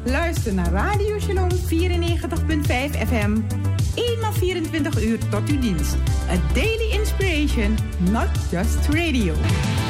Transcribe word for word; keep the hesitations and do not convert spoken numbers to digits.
Luister naar Radio Shalom vierennegentig komma vijf F M. Eenmaal vierentwintig uur tot uw dienst. A daily inspiration, not just radio.